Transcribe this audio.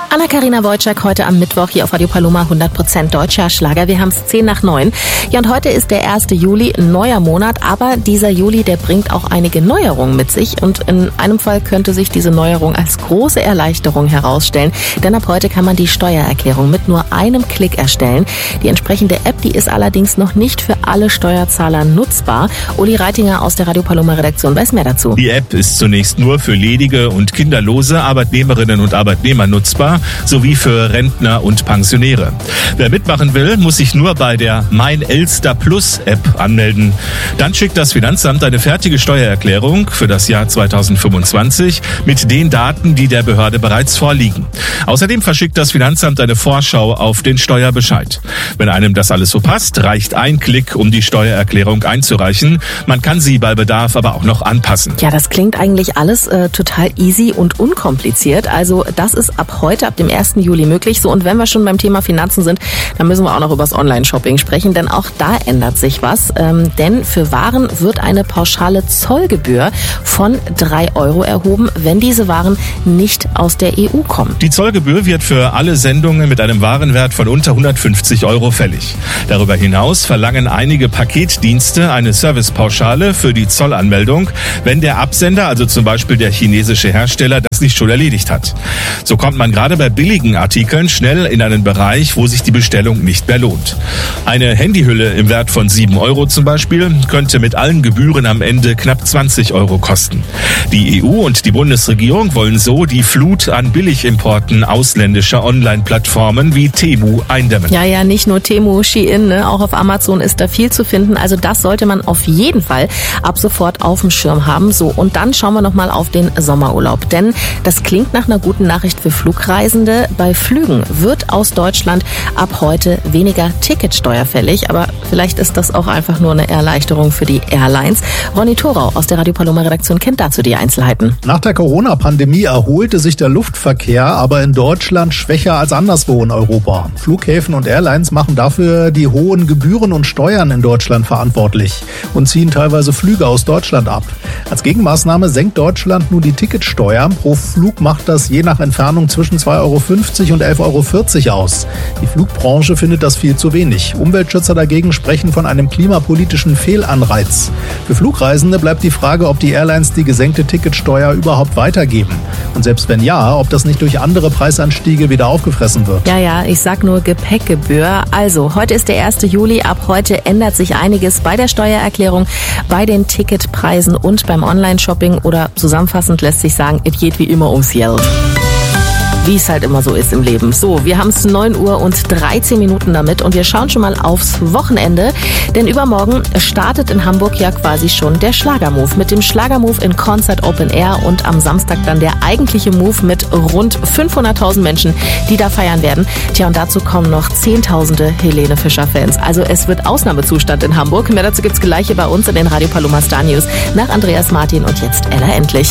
Anna-Karina Wojcik heute am Mittwoch hier auf Radio Paloma, 100% deutscher Schlager. Wir haben es 8:10. Ja, und heute ist der 1. Juli, ein neuer Monat, aber dieser Juli, der bringt auch einige Neuerungen mit sich und in einem Fall könnte sich diese Neuerung als große Erleichterung herausstellen, denn ab heute kann man die Steuererklärung mit nur einem Klick erstellen. Die entsprechende App, die ist allerdings noch nicht für alle Steuerzahler nutzbar. Uli Reitinger aus der Radio Paloma Redaktion weiß mehr dazu. Die App ist zunächst nur für ledige und kinderlose Arbeitnehmerinnen und Arbeitnehmer nutzbar, sowie für Rentner und Pensionäre. Wer mitmachen will, muss sich nur bei der Mein Elster Plus App anmelden. Dann schickt das Finanzamt eine fertige Steuererklärung für das Jahr 2025 mit den Daten, die der Behörde bereits vorliegen. Außerdem verschickt das Finanzamt eine Vorschau auf den Steuerbescheid. Wenn einem das alles so passt, reicht ein Klick, um die Steuererklärung einzureichen. Man kann sie bei Bedarf aber auch noch anpassen. Ja, das klingt eigentlich alles total easy und unkompliziert. Also das ist ab heute, ab dem 1. Juli möglich. So, und wenn wir schon beim Thema Finanzen sind, dann müssen wir auch noch über das Online-Shopping sprechen, denn auch da ändert sich was. Denn für Waren wird eine pauschale Zollgebühr von 3 € erhoben, wenn diese Waren nicht aus der EU kommen. Die Zollgebühr wird für alle Sendungen mit einem Warenwert von unter 150 € fällig. Darüber hinaus verlangen einige Paketdienste eine Servicepauschale für die Zollanmeldung, wenn der Absender, also zum Beispiel der chinesische Hersteller, das nicht schon erledigt hat. So kommt man gerade bei billigen Artikeln schnell in einen Bereich, wo sich die Bestellung nicht mehr lohnt. Eine Handyhülle im Wert von 7 € zum Beispiel könnte mit allen Gebühren am Ende knapp 20 € kosten. Die EU und die Bundesregierung wollen so die Flut an Billigimporten ausländischer Online-Plattformen wie Temu eindämmen. Ja, nicht nur Temu, Shein, auch auf Amazon ist da viel zu finden. Also das sollte man auf jeden Fall ab sofort auf dem Schirm haben. So, und dann schauen wir nochmal auf den Sommerurlaub. Denn das klingt nach einer guten Nachricht für Flugreisende. Bei Flügen wird aus Deutschland ab heute weniger Ticketsteuer fällig. Aber vielleicht ist das auch einfach nur eine Erleichterung für die Airlines. Ronny Thorau aus der Radio Paloma Redaktion kennt dazu die Einzelheiten. Nach der Corona-Pandemie erholte sich der Luftverkehr, aber in Deutschland schwächer als anderswo in Europa. Flughäfen und Airlines machen dafür die hohen Gebühren und Steuern in Deutschland verantwortlich und ziehen teilweise Flüge aus Deutschland ab. Als Gegenmaßnahme senkt Deutschland nun die Ticketsteuer. Pro Flug macht das je nach Entfernung zwischen 2,50 € und 11,40 € aus. Die Flugbranche findet das viel zu wenig. Umweltschützer dagegen sprechen von einem klimapolitischen Fehlanreiz. Für Flugreisende bleibt die Frage, ob die Airlines die gesenkte Ticketsteuer überhaupt weitergeben. Und selbst wenn ja, ob das nicht durch andere Preisanstiege wieder aufgefressen wird. Ja, ich sag nur Gepäckgebühr. Also, heute ist der 1. Juli. Ab heute ändert sich einiges bei der Steuererklärung, bei den Ticketpreisen und beim Online-Shopping. Oder zusammenfassend lässt sich sagen, es geht wie immer ums Geld. Wie es halt immer so ist im Leben. So, wir haben es 9:13 damit und wir schauen schon mal aufs Wochenende, denn übermorgen startet in Hamburg ja quasi schon der Schlagermove mit dem Schlagermove in Concert Open Air und am Samstag dann der eigentliche Move mit rund 500.000 Menschen, die da feiern werden. Tja, und dazu kommen noch Zehntausende Helene Fischer-Fans. Also es wird Ausnahmezustand in Hamburg. Mehr dazu gibt's gleich hier bei uns in den Radio Paloma Star News nach Andreas Martin und jetzt Ella Endlich.